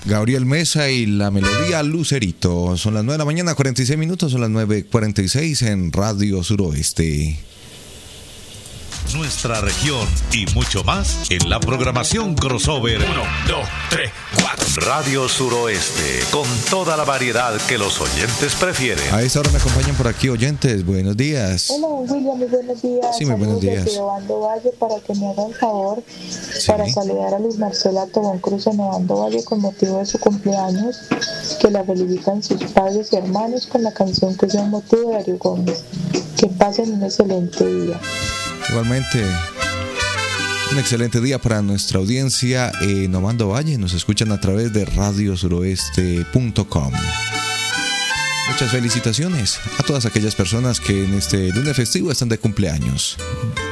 Gabriel Mesa y la melodía Lucerito. Son las 9 de la mañana, 46 minutos, son las 9:46 en Radio Suroeste. Nuestra región y mucho más en la programación crossover 1, 2, 3, 4. Radio Suroeste, con toda la variedad que los oyentes prefieren. A esta hora me acompañan por aquí oyentes. Buenos días. Hola, William, muy buenos días. Sí, muy buenos días. Desde Obando Valle, para que me hagan favor para saludar a Luis Marcela Tobón Cruz en Obando Valle con motivo de su cumpleaños, que la felicitan sus padres y hermanos con la canción que sea un motivo de Darío Gómez. Que pasen un excelente día. Igualmente, un excelente día para nuestra audiencia en Obando Valle. Nos escuchan a través de radiosuroeste.com. Muchas felicitaciones a todas aquellas personas que en este lunes festivo están de cumpleaños.